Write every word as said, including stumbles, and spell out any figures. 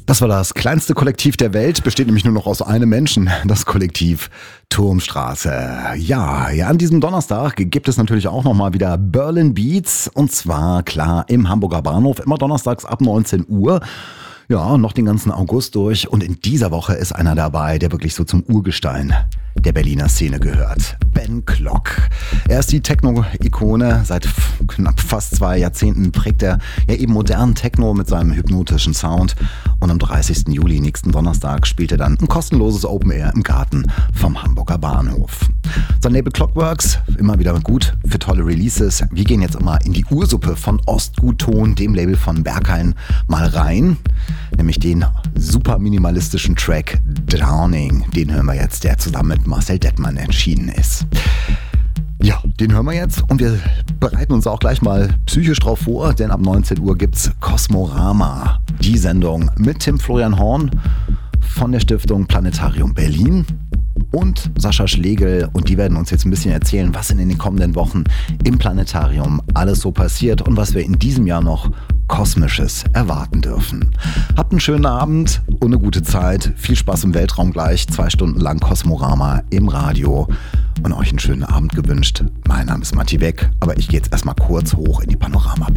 Das war das kleinste Kollektiv der Welt, besteht nämlich nur noch aus einem Menschen, das Kollektiv Turmstraße. Ja, ja, an diesem Donnerstag gibt es natürlich auch nochmal wieder Berlin Beats und zwar klar im Hamburger Bahnhof, immer donnerstags ab neunzehn Uhr. Ja, noch den ganzen August durch und in dieser Woche ist einer dabei, der wirklich so zum Urgestein der Berliner Szene gehört. Ben Klock. Er ist die Techno-Ikone. Seit f- knapp fast zwei Jahrzehnten prägt er ja eben modernen Techno mit seinem hypnotischen Sound. Und am dreißigsten Juli, nächsten Donnerstag, spielt er dann ein kostenloses Open Air im Garten vom Hamburger Bahnhof. Sein Label Clockworks, immer wieder gut für tolle Releases. Wir gehen jetzt immer in die Ursuppe von Ostgutton, dem Label von Berghain, mal rein. Nämlich den super minimalistischen Track Drowning. Den hören wir jetzt, der zusammen mit Marcel Dettmann entschieden ist. Ja, den hören wir jetzt und wir bereiten uns auch gleich mal psychisch drauf vor, denn ab neunzehn Uhr gibt's Kosmorama, die Sendung mit Tim Florian Horn von der Stiftung Planetarium Berlin und Sascha Schlegel und die werden uns jetzt ein bisschen erzählen, was in den kommenden Wochen im Planetarium alles so passiert und was wir in diesem Jahr noch Kosmisches erwarten dürfen. Habt einen schönen Abend und eine gute Zeit. Viel Spaß im Weltraum gleich. Zwei Stunden lang Kosmorama im Radio. Und euch einen schönen Abend gewünscht. Mein Name ist Matti Beck, aber ich gehe jetzt erstmal kurz hoch in die Panorama.